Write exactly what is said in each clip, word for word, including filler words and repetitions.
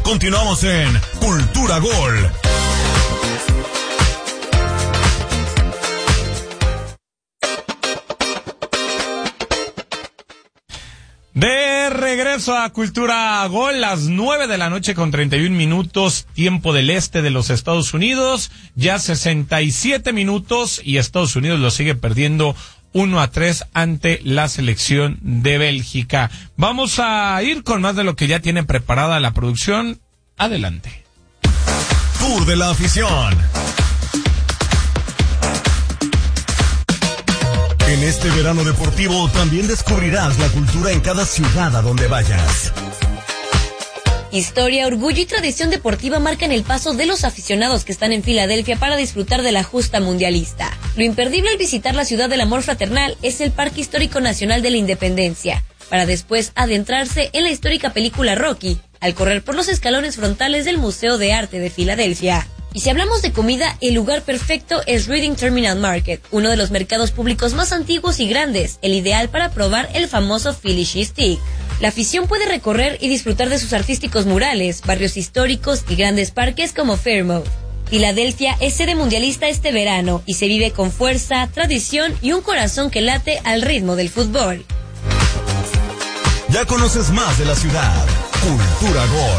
Continuamos en Cultura Gol. De regreso a Cultura Gol, las nueve de la noche con treinta y un minutos, tiempo del este de los Estados Unidos, ya sesenta y siete minutos y Estados Unidos lo sigue perdiendo uno a tres ante la selección de Bélgica. Vamos a ir con más de lo que ya tiene preparada la producción. Adelante. Tour de la afición. En este verano deportivo también descubrirás la cultura en cada ciudad a donde vayas. Historia, orgullo y tradición deportiva marcan el paso de los aficionados que están en Filadelfia para disfrutar de la justa mundialista. Lo imperdible al visitar la ciudad del amor fraternal es el Parque Histórico Nacional de la Independencia, para después adentrarse en la histórica película Rocky, al correr por los escalones frontales del Museo de Arte de Filadelfia. Y si hablamos de comida, el lugar perfecto es Reading Terminal Market, uno de los mercados públicos más antiguos y grandes, el ideal para probar el famoso Philly Cheese Steak. La afición puede recorrer y disfrutar de sus artísticos murales, barrios históricos y grandes parques como Fairmount. Filadelfia es sede mundialista este verano y se vive con fuerza, tradición y un corazón que late al ritmo del fútbol. Ya conoces más de la ciudad. Cultura Gol.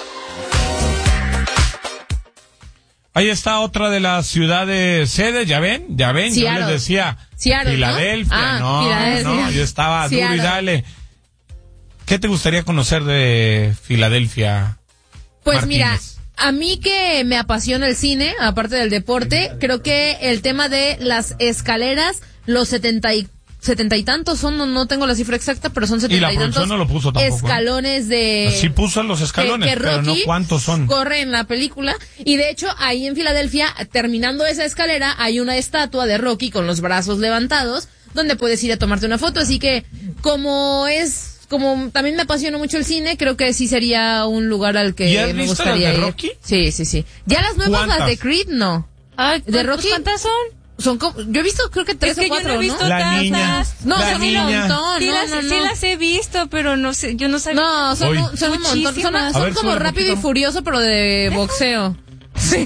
Ahí está otra de las ciudades sedes, ya ven, ya ven, Seattle. Yo les decía, Seattle, Filadelfia, ¿no? Ah, no, Filadelfia. no, yo estaba Seattle. duro y dale. ¿Qué te gustaría conocer de Filadelfia, Pues Martínez? mira, a mí que me apasiona el cine, aparte del deporte, creo que el tema de las escaleras, los setenta y setenta y tantos son, no, no tengo la cifra exacta, pero son setenta y, Y la tantos producción no lo puso tampoco, escalones de... Sí puso los escalones, que, que pero no Rocky cuántos son. corre en la película, y de hecho ahí en Filadelfia, terminando esa escalera, hay una estatua de Rocky con los brazos levantados, donde puedes ir a tomarte una foto, así que como es, como también me apasiona mucho el cine, creo que sí sería un lugar al que ¿Y has me visto gustaría las de ir. Rocky? Sí, sí, sí. Ya las nuevas, ¿Cuántas? las de Creed, no. Ay, ¿De Rocky? ¿Cuántas son? Son como, yo he visto creo que tres Es que o cuatro, yo no he visto La tantas. niña, No, la son niña. un montón, Sí, no, las, no, no. sí las he visto, pero no sé, yo no sabía. No, son, Hoy. un, son un montón. Son, Muchísimas. son A ver, como súbele Rápido y poquito. Furioso, pero de boxeo. Sí.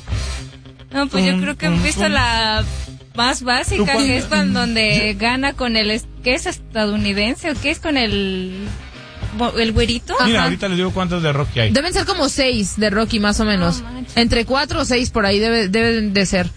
No, pues yo Tum, creo que he tum, visto tum. la más ¿Tú básica, cuál? que es cuando donde gana con el, es- ¿qué es estadounidense o qué es con el, bo- el güerito? Mira, Ajá. ahorita les digo cuántos de Rocky hay. Deben ser como seis de Rocky, más o menos. No manches. Entre cuatro o seis por ahí debe, deben de ser.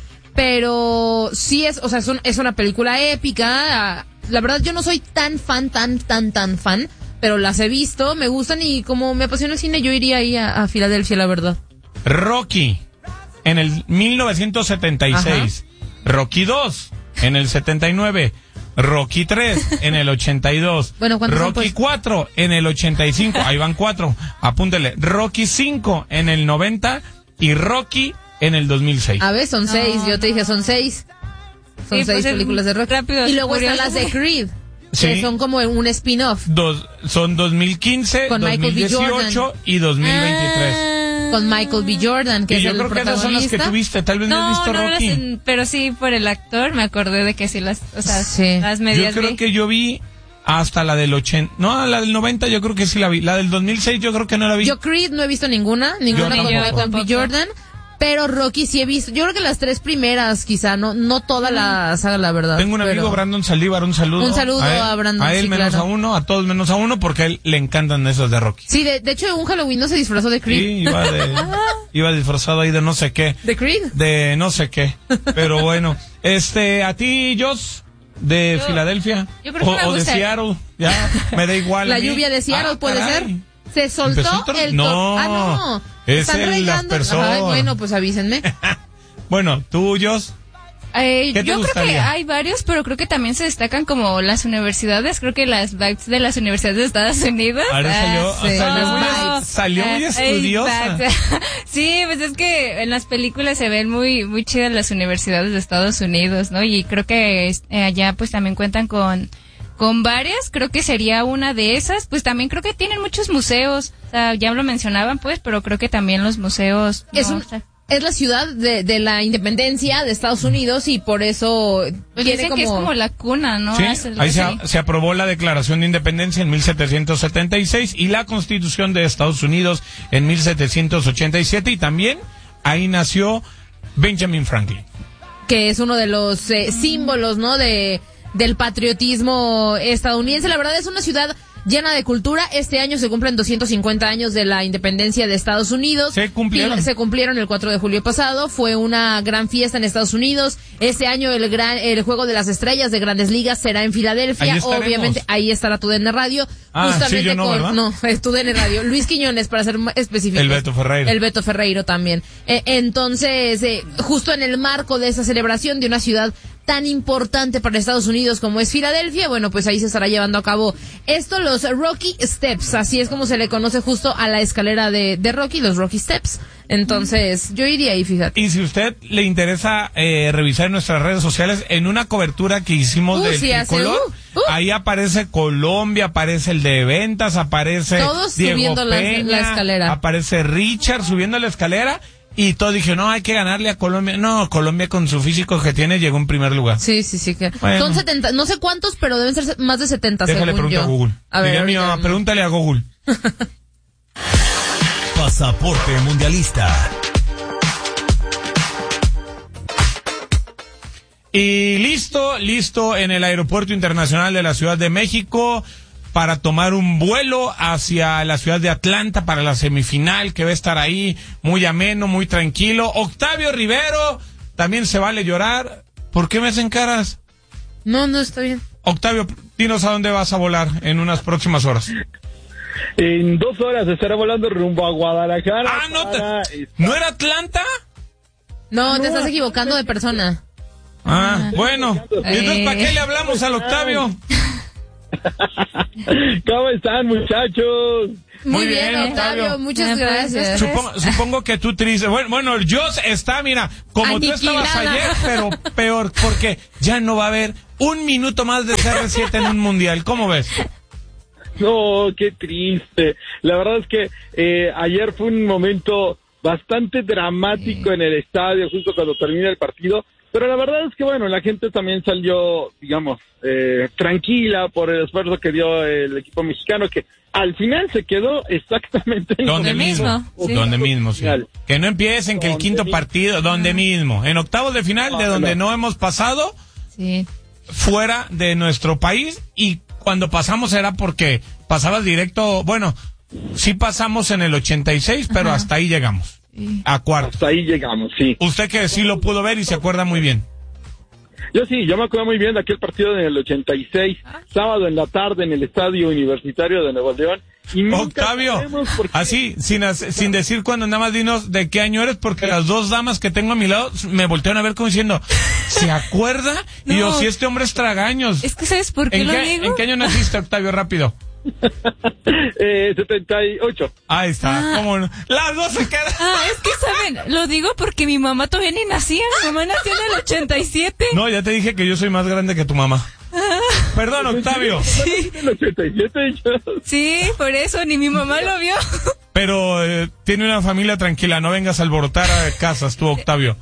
Pero sí es, o sea, es, un- es una película épica. La verdad yo no soy tan fan, tan, tan, tan fan, pero las he visto, me gustan y como me apasiona el cine, yo iría ahí a, a Filadelfia, la verdad. Rocky en el mil novecientos setenta y seis, Rocky dos en el setenta y nueve, Rocky tres en el ochenta y dos, Bueno, ¿cuántos son, Rocky pues? cuatro en el ochenta y cinco, ahí van cuatro, apúntele, Rocky cinco en el noventa y Rocky en el dos mil seis. A ver, son seis, yo te dije son seis. Son Sí, seis pues, es películas de Rocky. Rápidos Y y luego están Furiosos. las de Creed, Sí. que son como un spin-off. Dos, son dos mil quince, Con Michael B. dos mil dieciocho Jordan. y dos mil veintitrés. Ah. Con Michael B. Jordan, que Y es yo el creo que esas son las que protagonista. tuviste, tal vez no, has No, visto no las, Rocky. en- pero sí por el actor me acordé de que sí las, o sea, Sí. las Yo medias creo vi. que yo vi hasta la del ochenta, no, la del noventa yo creo que sí la vi, la del dos mil seis yo creo que no la vi. Yo Creed no he visto ninguna, ninguna Yo con tampoco. Michael B. Tampoco. Jordan, pero Rocky sí he visto. Yo creo que las tres primeras, quizá, no no toda la saga, la verdad. Tengo un amigo, pero- Brandon Saldívar, un saludo. Un saludo él, a Brandon, A él sí, menos claro. a uno, a todos menos a uno, porque a él le encantan esas de Rocky. Sí, de, de hecho, un Halloween no se disfrazó de Sí, Creed. iba, de, iba disfrazado ahí de no sé qué. ¿De Creed? De no sé qué. Pero bueno, este, a ti, Jos, de Yo- Filadelfia. yo creo que o, me o de gusta- Seattle, ya, me da igual. a La mí. lluvia de Seattle Ah, puede caray. ser. Se soltó ¿Empezó el tor- el No, tor- Ah, no. es Están el regando. aspersor. Ay, bueno, pues avísenme. Bueno, tú, Jos. Eh, ¿Qué te yo creo que gustaría? hay varios, pero creo que también se destacan como las universidades. Creo que las vibes de las universidades de Estados Unidos. Ahora salió, Ah, sí. salió, muy, Las es- salió muy Eh, estudiosa. exacto. Sí, pues es que en las películas se ven muy muy chidas las universidades de Estados Unidos, ¿no? Y creo que eh, allá pues también cuentan con con varias, creo que sería una de esas. Pues también creo que tienen muchos museos, o sea, ya lo mencionaban pues, pero creo que también los museos Es no, un- o sea, es la ciudad de, de la independencia de Estados Unidos y por eso pues tiene dicen como... que es como la cuna, ¿no? Sí, Es ahí se, sí. se aprobó la Declaración de Independencia en mil setecientos setenta y seis y la Constitución de Estados Unidos en mil setecientos ochenta y siete y también ahí nació Benjamin Franklin. que es uno de los eh, símbolos, ¿no? De del patriotismo estadounidense. La verdad es una ciudad llena de cultura. Este año se cumplen doscientos cincuenta años de la independencia de Estados Unidos. Se cumplieron. Se cumplieron el cuatro de julio pasado. Fue una gran fiesta en Estados Unidos. Este año el gran el Juego de las Estrellas de Grandes Ligas será en Filadelfia. Ahí estaremos. Obviamente ahí estará tu D N Radio. Ah, justamente sí, yo no, con ¿verdad? no, es tu D N Radio. Luis Quiñones, para ser más específicos. El Beto Ferreiro. El Beto Ferreiro también. Eh, entonces, eh, justo en el marco de esa celebración de una ciudad tan importante para Estados Unidos como es Filadelfia, bueno, pues ahí se estará llevando a cabo esto, los Rocky Steps, así es como se le conoce justo a la escalera de, de Rocky, los Rocky Steps. Entonces, yo iría ahí, fíjate. Y si usted le interesa eh, revisar nuestras redes sociales, en una cobertura que hicimos Uh, del sí, hace, tricolor, uh, uh. ahí aparece Colombia, aparece el de ventas, aparece Todos Diego subiendo la- Peña, la escalera. aparece Richard subiendo la escalera. Y todo dije, no, hay que ganarle a Colombia. No, Colombia con su físico que tiene llegó en primer lugar. Sí, sí, sí. Que Bueno. son setenta, no sé cuántos, pero deben ser más de setenta, Déjale según preguntar yo. a Google. A ver, Diría mi ahorita mamá, vemos. pregúntale a Google. Pasaporte Mundialista. Y listo, listo en el Aeropuerto Internacional de la Ciudad de México para tomar un vuelo hacia la ciudad de Atlanta para la semifinal que va a estar ahí muy ameno, muy tranquilo. Octavio Rivero, también se vale llorar. ¿Por qué me hacen caras? No, no está bien. Octavio, dinos a dónde vas a volar en unas próximas horas. En dos horas estará volando rumbo a Guadalajara. Ah, no, te- para- ¿no era Atlanta? No, te estás equivocando de persona. Ah, bueno. Entonces, ¿para qué le hablamos al Octavio? ¿Cómo están, muchachos? Muy, Muy bien, bien, Octavio, Octavio. muchas Ah, gracias. pues, Supongo, supongo que tú triste. Bueno, bueno, el Joss está, mira, como tú estabas Aniquilada. ayer, pero peor, porque ya no va a haber un minuto más de C R siete en un mundial. ¿Cómo ves? No, qué triste. La verdad es que eh, ayer fue un momento bastante dramático en el estadio, justo cuando termina el partido. Pero la verdad es que, bueno, la gente también salió, digamos, eh, tranquila por el esfuerzo que dio el equipo mexicano, que al final se quedó exactamente en Donde Donde mismo. mismo, sí. Donde mismo, sí. Final. Que no empiecen, que el Donde quinto mismo. partido, donde mismo. En octavos de final, de Ah, donde no. no hemos pasado, Sí. fuera de nuestro país. Y cuando pasamos era porque pasabas directo, bueno, sí pasamos en el ochenta y seis, pero Ajá. hasta ahí llegamos. A cuarto. Hasta ahí llegamos, sí. Usted que sí lo pudo ver y se acuerda muy bien. Yo sí, yo me acuerdo muy bien de aquel partido en el ochenta y seis, sábado en la tarde en el Estadio Universitario de Nuevo León. Y nunca Octavio, sabemos por qué- así, sin, hace- sin decir cuando nada más dinos de qué año eres, porque las dos damas que tengo a mi lado me voltean a ver como diciendo, ¿se acuerda? Y yo, No. si este hombre es tragaños. Es que, ¿sabes por qué ¿En lo qué, digo? ¿En qué año naciste, Octavio? Rápido. eh, setenta y ocho. Ahí está, Ah. ¿cómo no? Las dos se quedan. Ah, es que, ¿saben? Lo digo porque mi mamá todavía ni nacía. Mi mamá nació en el ochenta y siete. No, ya te dije que yo soy más grande que tu mamá. Perdón, Octavio. En el ochenta y siete yo... Sí, por eso, ni mi mamá lo vio. Pero eh, tiene una familia tranquila, no vengas a alborotar a casas tú, Octavio.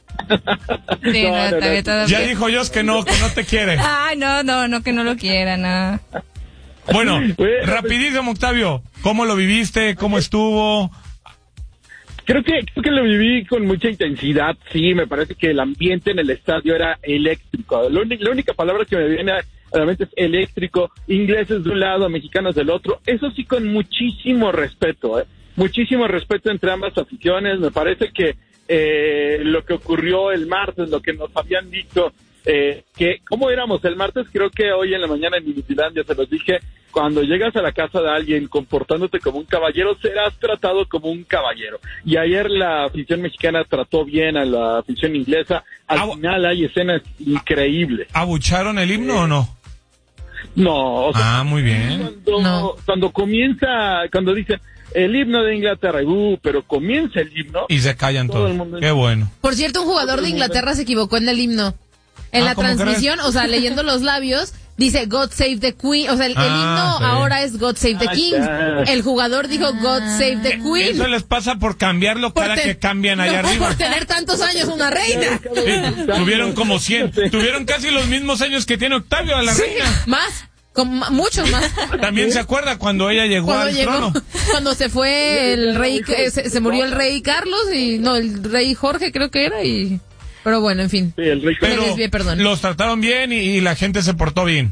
Sí, No, no, no, todavía no. todo Ya bien. dijo Dios que no, que no te quiere. Ah, no, no, no, que no lo quiera, no. Bueno, Bueno, rapidísimo, Octavio. ¿Cómo lo viviste? ¿Cómo estuvo? Creo que, creo que lo viví con mucha intensidad, sí, me parece que el ambiente en el estadio era eléctrico. Lo uni- la única palabra que me viene a la mente es eléctrico, ingleses de un lado, mexicanos del otro, eso sí con muchísimo respeto, ¿eh? Muchísimo respeto entre ambas aficiones, me parece que eh, lo que ocurrió el martes, lo que nos habían dicho, eh, que cómo éramos el martes, creo que hoy en la mañana en Inutilandia se los dije, cuando llegas a la casa de alguien comportándote como un caballero, serás tratado como un caballero. Y ayer la afición mexicana trató bien a la afición inglesa. Al Ah, final hay escenas increíbles. ¿Abucharon el himno o no? No, o sea, Ah, muy bien. cuando, No. cuando comienza, cuando dicen el himno de Inglaterra, uh, pero comienza el himno. Y se callan Todo todos. el mundo- Qué bueno. Por cierto, un jugador de Inglaterra se equivocó en el himno. En Ah, la ¿cómo transmisión, o sea, leyendo los labios, dice God Save the Queen, o sea, el, Ah, el himno sí. ahora es God Save the Ah, King. ya. El jugador dijo God Save the Queen. Eso les pasa por cambiarlo Por cada te- que cambian allá no, arriba. por tener tantos años una reina. Sí, tuvieron como cien. Tuvieron casi los mismos años que tiene Octavio a la Sí, reina. más, con ma- muchos más. También se acuerda cuando ella llegó Cuando al llegó, trono. cuando se fue el rey, eh, se, se murió el rey Carlos y no, el rey Jorge creo que era y, pero bueno, en fin. Sí, el rey Me Pero desvié, perdón. los trataron bien y, y la gente se portó bien.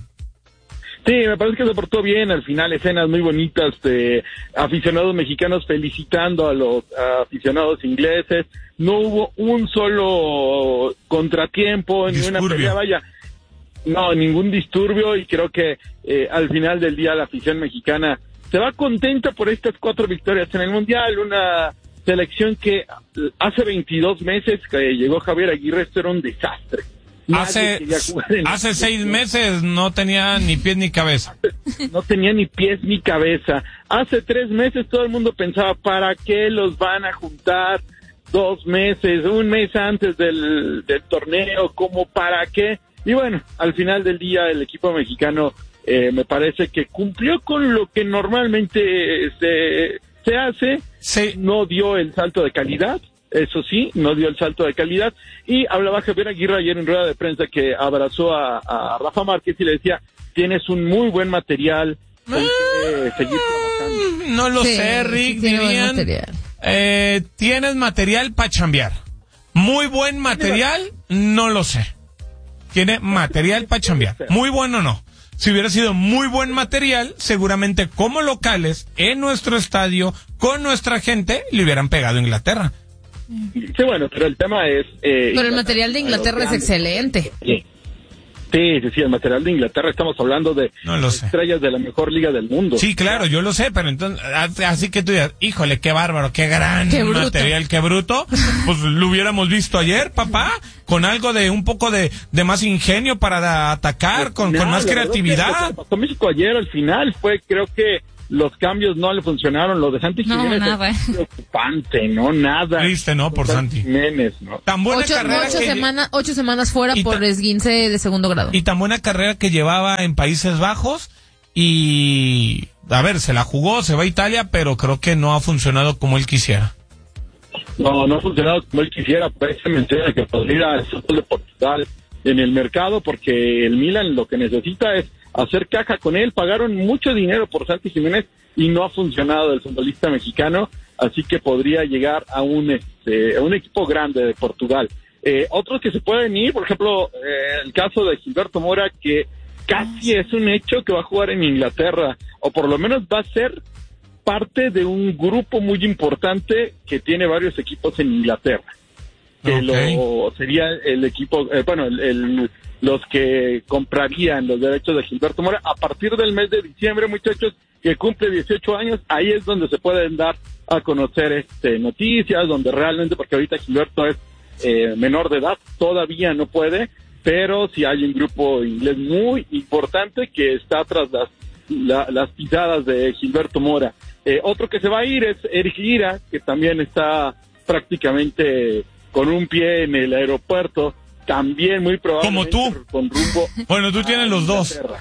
Sí, me parece que se portó bien. Al final, escenas muy bonitas de aficionados mexicanos felicitando a los aficionados ingleses. No hubo un solo contratiempo, ni una Disturbio. pelea, vaya. No, ningún disturbio, y creo que eh, al final del día la afición mexicana se va contenta por estas cuatro victorias en el Mundial. Una selección que hace veintidós meses que llegó Javier Aguirre, esto era un desastre. Nadie Hace, quería jugar en hace la seis selección. meses no tenía ni pies ni cabeza. No tenía ni pies ni cabeza. Hace tres meses todo el mundo pensaba, ¿para qué los van a juntar dos meses, un mes antes del, del torneo? ¿Cómo para qué? Y bueno, al final del día el equipo mexicano eh, me parece que cumplió con lo que normalmente se, se hace. Sí. No dio el salto de calidad, eso sí, no dio el salto de calidad. Y hablaba Javier Aguirre ayer en rueda de prensa que abrazó a, a Rafa Márquez y le decía, tienes un muy buen material, con que seguir trabajando. No lo Sí, sé, sí Rick, tiene buen dirían. material. Eh, ¿Tienes material para chambear? Muy buen material, no lo sé. Tiene material para chambear. Muy bueno no. Si hubiera sido muy buen material, seguramente como locales, en nuestro estadio, con nuestra gente, le hubieran pegado a Inglaterra. Sí, bueno, pero el tema es... eh, Pero el material de Inglaterra es excelente. Sí. Sí, sí, sí, el material de Inglaterra, estamos hablando de No lo sé. estrellas de la mejor liga del mundo. Sí, claro, yo lo sé, pero entonces, así que tú digas, híjole, qué bárbaro, qué gran Qué bruto. material, qué bruto, pues lo hubiéramos visto ayer, papá, con algo de, un poco de, de más ingenio para atacar, con, con más La verdad creatividad. que lo que pasó México ayer al final fue, creo que los cambios no le funcionaron, lo de Santi No, Jiménez nada. es preocupante, ¿no? Nada. Triste, ¿no? Por Santi. Jiménez, ¿no? Tan buena Ocho, carrera ocho, que, semana- ocho semanas fuera Y ta- por esguince de segundo grado. y tan buena carrera que llevaba en Países Bajos y, a ver, se la jugó, se va a Italia, pero creo que no ha funcionado como él quisiera. No, no ha funcionado como él quisiera, parece mentira que podría ir al fútbol de Portugal en el mercado, porque el Milan lo que necesita es hacer caja con él. Pagaron mucho dinero por Santi Jiménez y no ha funcionado el futbolista mexicano, así que podría llegar a un este, a un equipo grande de Portugal. Eh, otros que se pueden ir, por ejemplo, eh, el caso de Gilberto Mora, que casi es un hecho que va a jugar en Inglaterra, o por lo menos va a ser parte de un grupo muy importante que tiene varios equipos en Inglaterra. Que Ok. lo sería el equipo, eh, bueno, el, el- los que comprarían los derechos de Gilberto Mora a partir del mes de diciembre, muchachos, que cumple dieciocho años. Ahí es donde se pueden dar a conocer este noticias, donde realmente, porque ahorita Gilberto es eh, menor de edad, todavía no puede, pero sí hay un grupo inglés muy importante que está tras las, la- las pisadas de Gilberto Mora. Eh, otro que se va a ir es Eric Lira, que también está prácticamente con un pie en el aeropuerto, también muy probablemente Como tú. con rumbo Bueno, tú a tienes los dos. Inglaterra.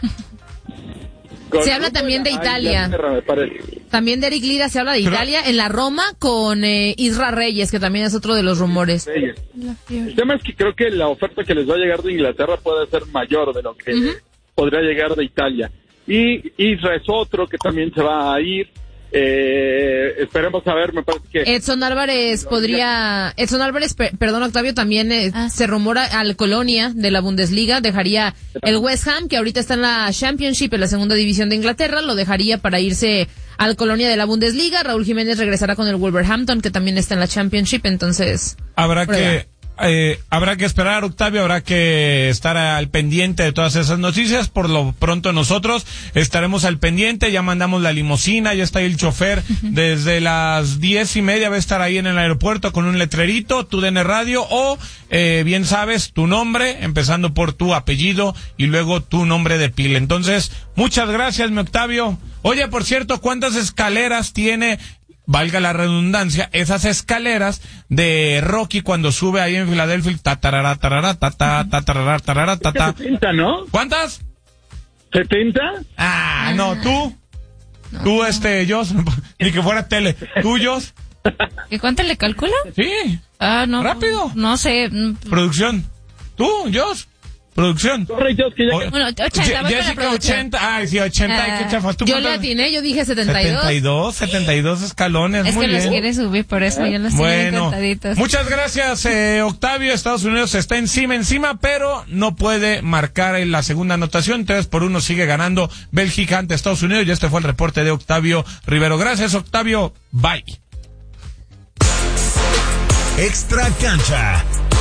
Con Se habla rumbo también de a Italia. Inglaterra, me parece. También de Eric Lira se habla de Pero- Italia en la Roma con eh, Isra Reyes, que también es otro de los rumores. Reyes. El tema es que creo que la oferta que les va a llegar de Inglaterra puede ser mayor de lo que podría llegar de Italia. Y Isra es otro que también se va a ir. Eh, esperemos a ver, me parece que... Edson Álvarez podría, Edson Álvarez, per- perdón Octavio, también eh, Ah, sí. se rumora al Colonia de la Bundesliga, dejaría el West Ham, que ahorita está en la Championship, en la segunda división de Inglaterra, lo dejaría para irse al Colonia de la Bundesliga. Raúl Jiménez regresará con el Wolverhampton, que también está en la Championship, entonces... Habrá Prueba. que eh, habrá que esperar, Octavio, habrá que estar al pendiente de todas esas noticias. Por lo pronto nosotros estaremos al pendiente, ya mandamos la limusina, ya está ahí el chofer, desde las diez y media va a estar ahí en el aeropuerto con un letrerito, tu D N Radio, o eh, bien sabes, tu nombre, empezando por tu apellido y luego tu nombre de pila. Entonces, muchas gracias, mi Octavio. Oye, por cierto, ¿cuántas escaleras tiene, valga la redundancia, esas escaleras de Rocky cuando sube ahí en Filadelfia? Ta tarara, tarara, ta ta ta tarara, tarara, ta ta. setenta, ¿no? ¿Cuántas? ¿setenta? Ah, no, tú. No. Tú, este, Jos, ni que fuera tele. ¿Tú, Jos? ¿Y cuánto le calcula? Sí. Ah, no. Rápido. No sé. Producción. ¿Tú, Jos? Producción. Corre, Jos, que ya... O, bueno, ochenta. Ye- Jessica, ochenta. Ay, sí, ochenta. Ay, qué chafa. ¿Tú Yo cuánto? le atiné, yo dije setenta y dos. setenta y dos, setenta y dos escalones. Es muy que bien. los quiere subir, por eso yo los tengo Bueno, encantaditos. muchas gracias, eh, Octavio. Estados Unidos está encima, encima, pero no puede marcar en la segunda anotación. Tres por uno sigue ganando Bélgica ante Estados Unidos. Y este fue el reporte de Octavio Rivero. Gracias, Octavio. Bye. Extra Cancha.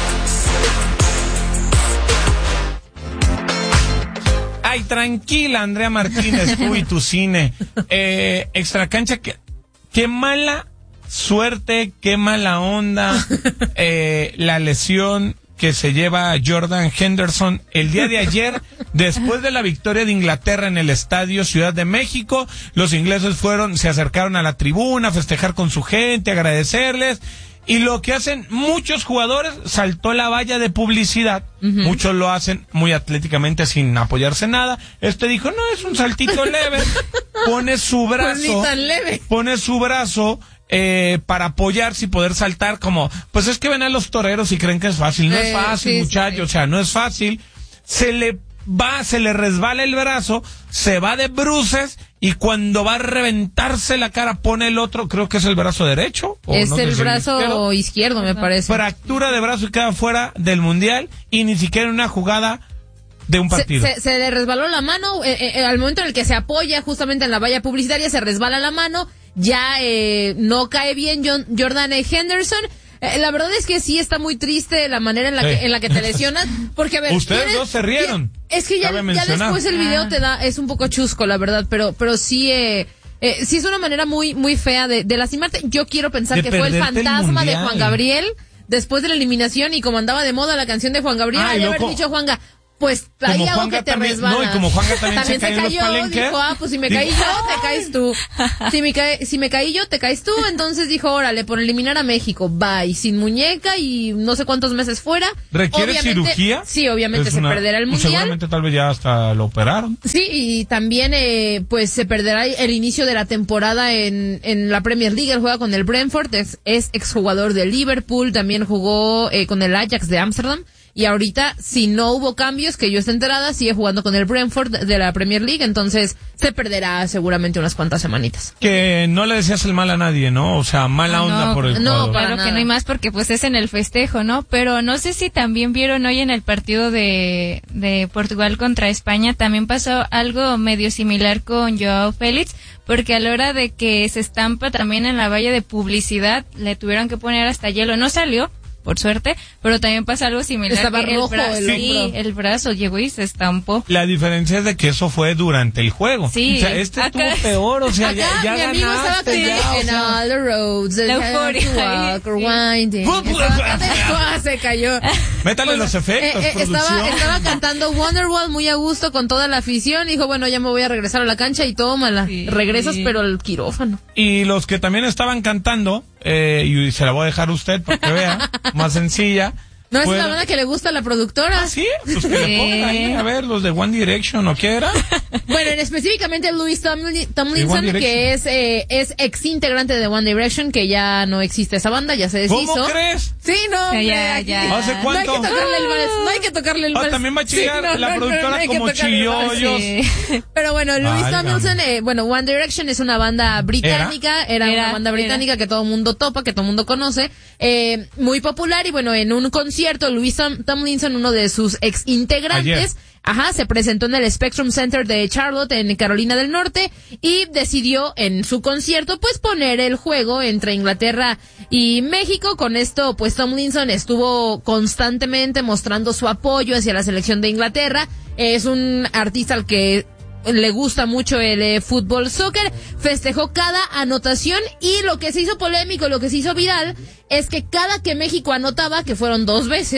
Ay, tranquila, Andrea Martínez, tú y tu cine. Eh, extra cancha, qué, qué mala suerte, qué mala onda, eh, la lesión que se lleva Jordan Henderson el día de ayer, después de la victoria de Inglaterra en el Estadio Ciudad de México. Los ingleses fueron, se acercaron a la tribuna a festejar con su gente, agradecerles. Y lo que hacen muchos jugadores, saltó la valla de publicidad. Uh-huh. Muchos lo hacen muy atléticamente sin apoyarse en nada. Este dijo, no, es un saltito leve. Pone su brazo. Pues ni tan leve. Pone su brazo eh, para apoyarse y poder saltar como, pues es que ven a los toreros y creen que es fácil. No eh, es fácil, sí, muchachos, sí. O sea, no es fácil. Se le va, se le resbala el brazo, se va de bruces y cuando va a reventarse la cara pone el otro, creo que es el brazo derecho. O es no el sé brazo si izquierdo, izquierdo, me parece. Fractura de brazo y queda fuera del mundial y ni siquiera en una jugada de un partido. Se, se, se le resbaló la mano, eh, eh, al momento en el que se apoya justamente en la valla publicitaria, se resbala la mano, ya eh, no cae bien John, Jordan Henderson. Eh, la verdad es que sí está muy triste la manera en la, sí. que, en la que te lesionas, porque a ver, ustedes ¿tienes, dos se rieron. Es que ya, ya después el video te da, es un poco chusco, la verdad, pero, pero sí, eh, eh, sí es una manera muy, muy fea de, de lastimarte. Yo quiero pensar de que fue el fantasma el de Juan Gabriel después de la eliminación y como andaba de moda la canción de Juan Gabriel, ah, hay de haber dicho Juanga, pues ahí como hago Juanga que te también, resbalas. no, y como Juanga también, también se, se cayó, cayó, dijo, ah, pues si me caí yo, te caes tú. Si me, cae, si me caí yo, te caes tú. Entonces dijo, órale, por eliminar a México, bye, sin muñeca y no sé cuántos meses fuera. ¿Requiere obviamente, cirugía? Sí, obviamente se una, perderá el mundial. Seguramente tal vez ya hasta lo operaron. Sí, y también eh, pues se perderá el inicio de la temporada en, en la Premier League. Él juega con el Brentford, es, es exjugador de Liverpool, también jugó eh, con el Ajax de Ámsterdam. Y ahorita, si no hubo cambios, que yo esté enterada, sigue jugando con el Brentford de la Premier League, entonces se perderá seguramente unas cuantas semanitas. Que no le decías el mal a nadie, ¿no? O sea, mala no, onda por el No, jugador. claro que no hay más porque pues es en el festejo, ¿no? Pero no sé si también vieron hoy en el partido de, de Portugal contra España, también pasó algo medio similar con Joao Félix, porque a la hora de que se estampa también en la valla de publicidad, le tuvieron que poner hasta hielo, no salió, por suerte, pero también pasa algo similar. Estaba que rojo el brazo, el sí, hombro. el brazo llegó y se estampó. La diferencia es de que eso fue durante el juego. Sí. O sea, este Acá, estuvo peor, o sea, acá ya, ya mi amigo ganaste, estaba ya, o en sea. all the roads, La that have euforia. to walk or Sí. winding. Estaba- se cayó. Métale los efectos, Eh, eh, producción. estaba, estaba cantando Wonderwall muy a gusto con toda la afición. Dijo, bueno, ya me voy a regresar a la cancha y tómala. Sí. Regresas, pero al quirófano. Y los que también estaban cantando, eh, y se la voy a dejar a usted para que vea, más sencilla. ¿No es Fue- la banda que le gusta a la productora? Ah, sí, pues que le Sí. pongan ahí, a ver, los de One Direction, ¿o qué era? Bueno, en específicamente Louis Tomlin- De Tomlinson, One Direction. que es eh, es ex integrante de One Direction, que ya no existe esa banda, ya se deshizo. ¿Cómo crees? Sí, no, hombre, Ya, aquí- ya. ¿Hace No cuánto? hay que tocarle el vals, no hay que tocarle el Ah, vals. también va a chillar Sí, no, la no, no, productora no hay que como tocarle el vals. chillollos. Sí. Pero bueno, Louis Válgame. Tomlinson, eh, bueno, One Direction es una banda británica, era, Era, una banda era. británica que todo el mundo topa, que todo el mundo conoce, eh, muy popular, y bueno, en un concierto, Louis Tom- Tomlinson, uno de sus ex integrantes, Ayer. ajá, se presentó en el Spectrum Center de Charlotte, en Carolina del Norte, y decidió en su concierto, pues, poner el juego entre Inglaterra y México. Con esto, pues, Tomlinson estuvo constantemente mostrando su apoyo hacia la selección de Inglaterra. Es un artista al que le gusta mucho el eh, fútbol soccer, festejó cada anotación, y lo que se hizo polémico, lo que se hizo viral, es que cada que México anotaba, que fueron dos veces,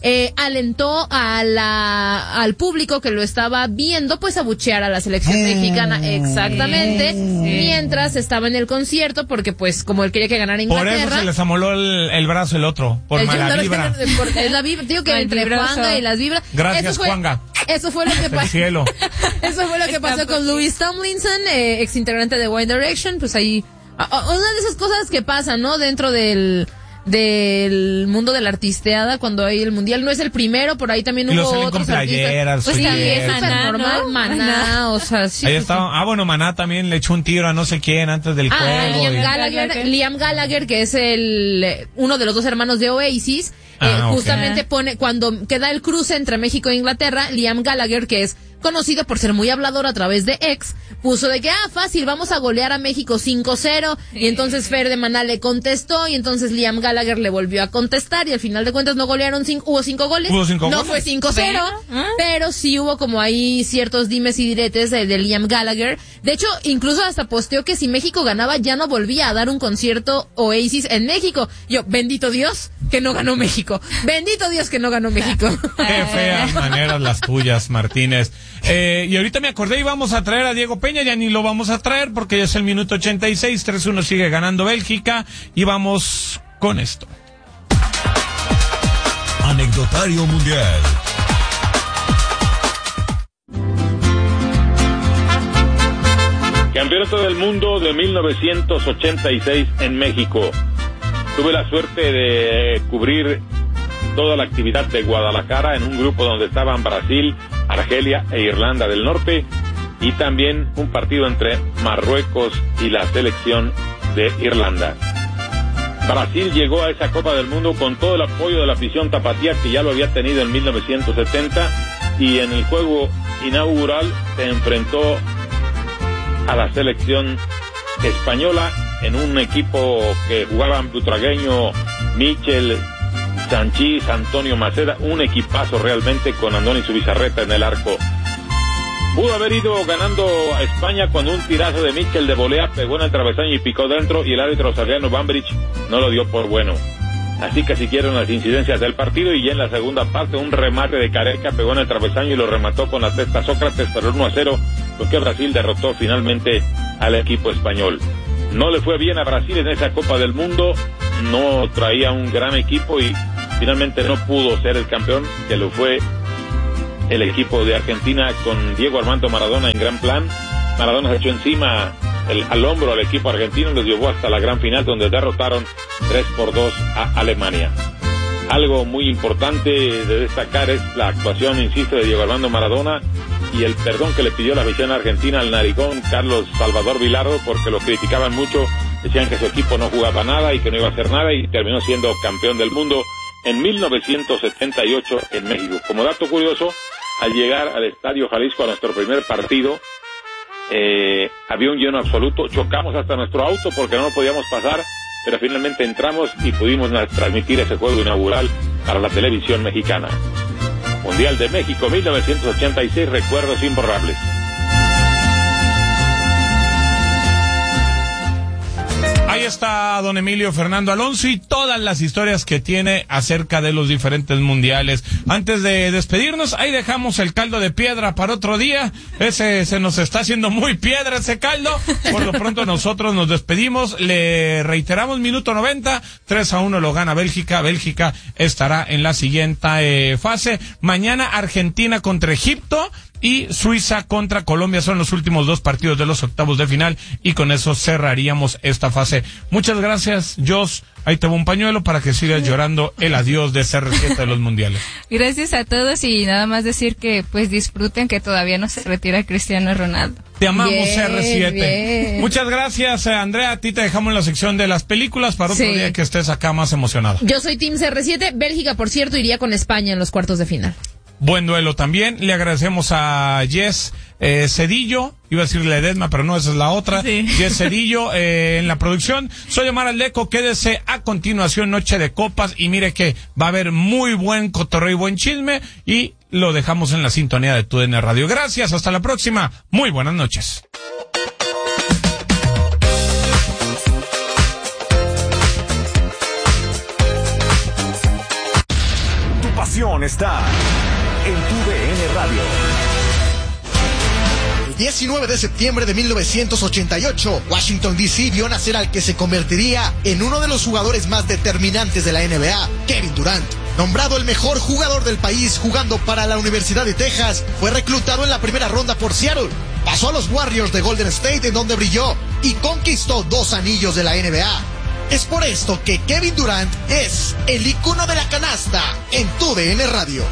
eh, alentó a la, al público que lo estaba viendo, pues abuchear a la selección mm. mexicana, exactamente, sí. mientras estaba en el concierto, porque pues como él quería que ganara Inglaterra. Por eso se les amoló el, el brazo el otro, por el mala vibra. Por, es la vibra, digo que entre Juanga y las vibras. Gracias, eso fue, Juanga. Eso fue lo que pasó. cielo. Eso fue lo que pasó con Louis Tomlinson, eh, ex integrante de One Direction, pues ahí, a, a, una de esas cosas que pasan, ¿no? Dentro del, del mundo de la artisteada, cuando hay el mundial, no es el primero, por ahí también y hubo con otros playeras, artistas. Pues también es Maná, normal, ¿no? Maná, Maná, o sea, sí. Ahí estaba, ah, bueno, Maná también le echó un tiro a no sé quién antes del ah, juego. Liam y... Gallagher, Liam Gallagher, que es el, uno de los dos hermanos de Oasis, ah, eh, okay. justamente pone, cuando queda el cruce entre México e Inglaterra, Liam Gallagher, que es conocido por ser muy hablador a través de X, puso de que, ah, fácil, vamos a golear a México cinco cero, y entonces Fer de Maná le contestó, y entonces Liam Gallagher le volvió a contestar, y al final de cuentas no golearon, cinco, hubo cinco goles, ¿Hubo cinco no goles? fue cinco cero, ¿Ah? pero sí hubo como ahí ciertos dimes y diretes de, de Liam Gallagher. De hecho, incluso hasta posteó que si México ganaba ya no volvía a dar un concierto Oasis en México. Yo, bendito Dios que no ganó México, bendito Dios que no ganó México. Qué feas maneras las tuyas, Martínez. Eh, y ahorita me acordé, íbamos a traer a Diego Peña, ya ni lo vamos a traer porque ya es el minuto ochenta y seis, tres uno sigue ganando Bélgica, y vamos con esto. Anecdotario Mundial. Campeonato del Mundo de mil novecientos ochenta y seis en México. Tuve la suerte de cubrir toda la actividad de Guadalajara en un grupo donde estaban Brasil, Argelia e Irlanda del Norte, y también un partido entre Marruecos y la selección de Irlanda. Brasil llegó a esa Copa del Mundo con todo el apoyo de la afición tapatía, que ya lo había tenido en mil novecientos setenta, y en el juego inaugural se enfrentó a la selección española en un equipo que jugaban Butragueño, Michel, Sanchís, Antonio Maceda, un equipazo realmente con Andoni Zubizarreta en el arco. Pudo haber ido ganando a España cuando un tirazo de Michel de volea pegó en el travesaño y picó dentro, y el árbitro Sarliano Bambrich no lo dio por bueno. Así que siguieron las incidencias del partido, y ya en la segunda parte un remate de Careca pegó en el travesaño y lo remató con la testa Sócrates, pero uno a cero, con que Brasil derrotó finalmente al equipo español. No le fue bien a Brasil en esa Copa del Mundo, no traía un gran equipo y finalmente no pudo ser el campeón, que lo fue el equipo de Argentina con Diego Armando Maradona en gran plan. Maradona se echó encima el, al hombro al equipo argentino y los llevó hasta la gran final, donde derrotaron tres por dos a Alemania. Algo muy importante de destacar es la actuación, insisto, de Diego Armando Maradona y el perdón que le pidió la afición argentina al narigón Carlos Salvador Vilardo, porque lo criticaban mucho, decían que su equipo no jugaba nada y que no iba a hacer nada, y terminó siendo campeón del mundo en mil novecientos setenta y ocho en México. Como dato curioso, al llegar al Estadio Jalisco a nuestro primer partido, eh, había un lleno absoluto, chocamos hasta nuestro auto porque no lo podíamos pasar, pero finalmente entramos y pudimos transmitir ese juego inaugural para la televisión mexicana. Mundial de México mil novecientos ochenta y seis, recuerdos imborrables. Ahí está don Emilio Fernando Alonso y todas las historias que tiene acerca de los diferentes mundiales. Antes de despedirnos, ahí dejamos el caldo de piedra para otro día. Ese se nos está haciendo muy piedra ese caldo. Por lo pronto nosotros nos despedimos. Le reiteramos minuto noventa, tres a uno lo gana Bélgica. Bélgica estará en la siguiente eh, fase. Mañana Argentina contra Egipto y Suiza contra Colombia son los últimos dos partidos de los octavos de final, y con eso cerraríamos esta fase. Muchas gracias, Jos. Ahí te va un pañuelo para que sigas llorando el adiós de C R siete de los mundiales. Gracias a todos, y nada más decir que pues disfruten que todavía no se retira Cristiano Ronaldo. Te amamos, bien, C R siete. Bien. Muchas gracias, eh, Andrea. A ti te dejamos en la sección de las películas para otro sí. día que estés acá más emocionado. Yo soy Team C R siete. Bélgica, por cierto, iría con España en los cuartos de final. Buen duelo también. Le agradecemos a Jess eh, Cedillo, iba a decirle Edesma, pero no, esa es la otra. Sí. Jess Cedillo eh, en la producción. Soy Omar Aldeco, quédese a continuación Noche de Copas, y mire que va a haber muy buen cotorreo y buen chisme, y lo dejamos en la sintonía de T U D N Radio. Gracias, hasta la próxima. Muy buenas noches. Tu pasión información está en tu D N Radio. El diecinueve de septiembre de mil novecientos ochenta y ocho, Washington D C vio nacer al que se convertiría en uno de los jugadores más determinantes de la N B A, Kevin Durant. Nombrado el mejor jugador del país jugando para la Universidad de Texas, fue reclutado en la primera ronda por Seattle. Pasó a los Warriors de Golden State, en donde brilló y conquistó dos anillos de la N B A. Es por esto que Kevin Durant es el ícono de la canasta en tu D N Radio.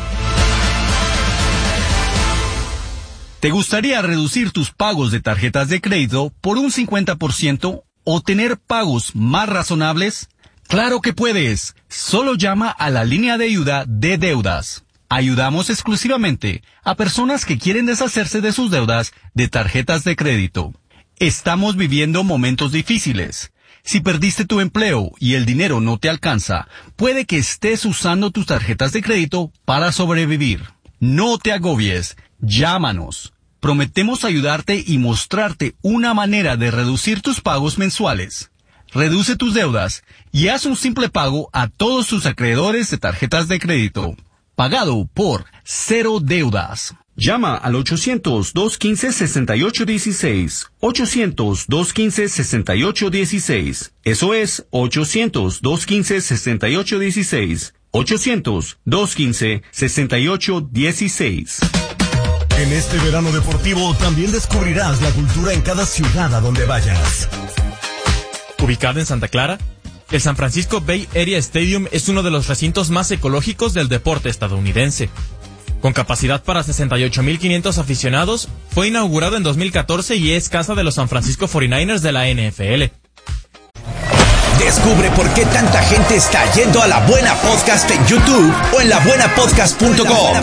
¿Te gustaría reducir tus pagos de tarjetas de crédito por un cincuenta por ciento o tener pagos más razonables? ¡Claro que puedes! Solo llama a la línea de ayuda de deudas. Ayudamos exclusivamente a personas que quieren deshacerse de sus deudas de tarjetas de crédito. Estamos viviendo momentos difíciles. Si perdiste tu empleo y el dinero no te alcanza, puede que estés usando tus tarjetas de crédito para sobrevivir. No te agobies. Llámanos. Prometemos ayudarte y mostrarte una manera de reducir tus pagos mensuales. Reduce tus deudas y haz un simple pago a todos tus acreedores de tarjetas de crédito. Pagado por Cero Deudas. Llama al ochocientos, dos quince, sesenta y ocho dieciséis. ochocientos, dos quince, sesenta y ocho dieciséis. Eso es ochocientos, dos quince, sesenta y ocho dieciséis. ochocientos, dos quince, sesenta y ocho dieciséis. En este verano deportivo también descubrirás la cultura en cada ciudad a donde vayas. Ubicado en Santa Clara, el San Francisco Bay Area Stadium es uno de los recintos más ecológicos del deporte estadounidense. Con capacidad para sesenta y ocho mil quinientos aficionados, fue inaugurado en dos mil catorce y es casa de los San Francisco cuarenta y nueve ers de la N F L. Descubre por qué tanta gente está yendo a La Buena Podcast en YouTube o en la buena podcast punto com.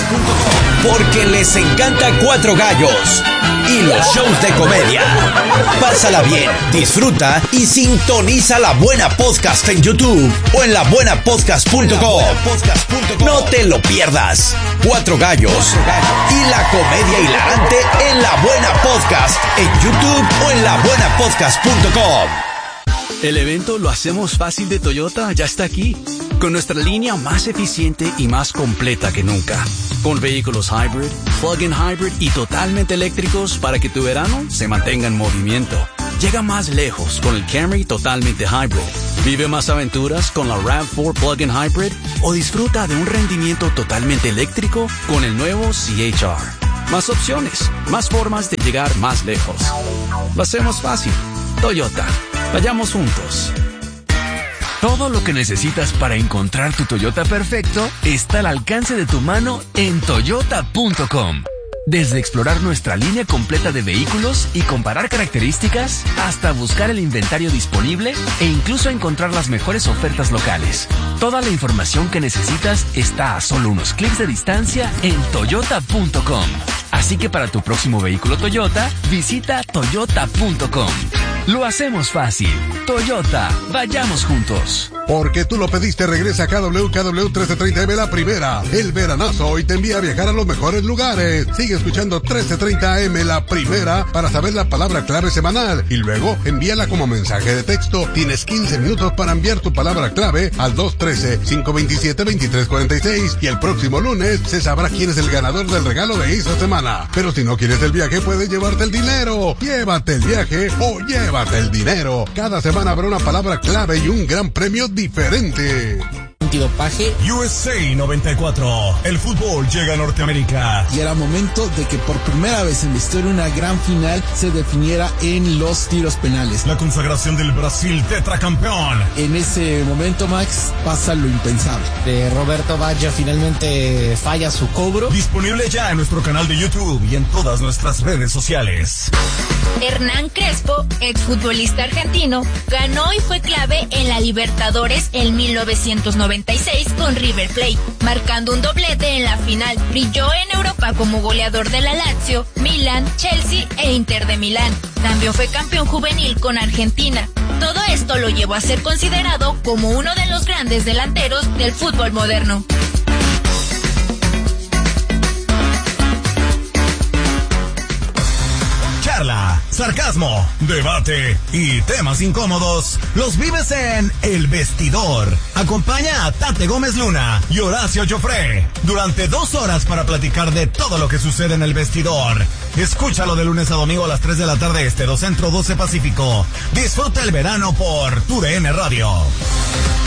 Porque les encanta Cuatro Gallos y los shows de comedia. Pásala bien, disfruta y sintoniza La Buena Podcast en YouTube o en la buena podcast punto com. No te lo pierdas. Cuatro Gallos y la comedia hilarante en La Buena Podcast en YouTube o en la buena podcast punto com. El evento Lo Hacemos Fácil de Toyota ya está aquí, con nuestra línea más eficiente y más completa que nunca, con vehículos hybrid, plug-in hybrid y totalmente eléctricos para que tu verano se mantenga en movimiento. Llega más lejos con el Camry totalmente hybrid. Vive más aventuras con la RAV cuatro plug-in hybrid o disfruta de un rendimiento totalmente eléctrico con el nuevo C H R. Más opciones, más formas de llegar más lejos. Lo hacemos fácil. Toyota. Vayamos juntos. Todo lo que necesitas para encontrar tu Toyota perfecto está al alcance de tu mano en toyota punto com. Desde explorar nuestra línea completa de vehículos y comparar características, hasta buscar el inventario disponible e incluso encontrar las mejores ofertas locales. Toda la información que necesitas está a solo unos clics de distancia en toyota punto com. Así que para tu próximo vehículo Toyota, visita toyota punto com. Lo hacemos fácil. Toyota, vayamos juntos. Porque tú lo pediste, regresa a K W K W trece treinta M La Primera. El veranazo hoy te envía a viajar a los mejores lugares. Sigue escuchando trece treinta A M La Primera para saber la palabra clave semanal. Y luego envíala como mensaje de texto. Tienes quince minutos para enviar tu palabra clave al dos uno tres, cinco dos siete, dos tres cuatro seis. Y el próximo lunes se sabrá quién es el ganador del regalo de esa semana. Pero si no quieres el viaje, puedes llevarte el dinero. Llévate el viaje o llévate el dinero. Cada semana habrá una palabra clave y un gran premio diferente. Antidopaje. U S A noventa y cuatro. El fútbol llega a Norteamérica. Y era momento de que por primera vez en la historia una gran final se definiera en los tiros penales. La consagración del Brasil tetracampeón. En ese momento, Max, pasa lo impensable. De Roberto Baggio finalmente falla su cobro. Disponible ya en nuestro canal de YouTube y en todas nuestras redes sociales. Hernán Crespo, exfutbolista argentino, ganó y fue clave en la Libertadores en mil novecientos noventa y seis con River Plate, marcando un doblete en la final. Brilló en Europa como goleador de la Lazio, Milan, Chelsea e Inter de Milán. También fue campeón juvenil con Argentina. Todo esto lo llevó a ser considerado como uno de los grandes delanteros del fútbol moderno. Charla, sarcasmo, debate y temas incómodos los vives en El Vestidor. Acompaña a Tate Gómez Luna y Horacio Joffre durante dos horas para platicar de todo lo que sucede en El Vestidor. Escúchalo de lunes a domingo a las tres de la tarde este, dos Centro, doce Pacífico. Disfruta el verano por TUDN Radio.